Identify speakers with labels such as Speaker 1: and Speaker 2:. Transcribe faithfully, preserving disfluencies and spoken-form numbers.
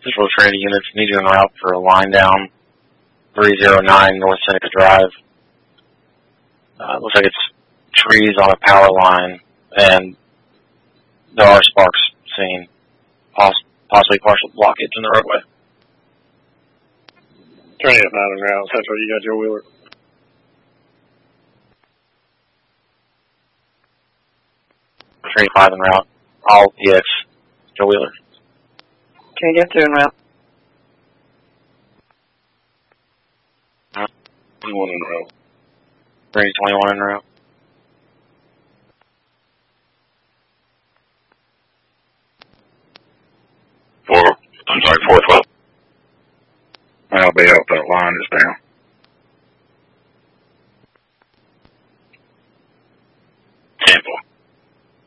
Speaker 1: Central Trinity units need you en route for a line down three oh nine North Seneca Drive. Uh, looks like it's trees on a power line, and there are sparks seen, poss- possibly partial blockage in the roadway.
Speaker 2: Trinity at nine en route. Central, you got Joe Wheeler.
Speaker 1: Trinity five en route. All P X. Joe Wheeler.
Speaker 3: Can you get two en route?
Speaker 2: twenty-one en route.
Speaker 1: Trinity twenty-one en route.
Speaker 4: Four, I'm sorry, four twelve.
Speaker 2: I'll be out that line is down.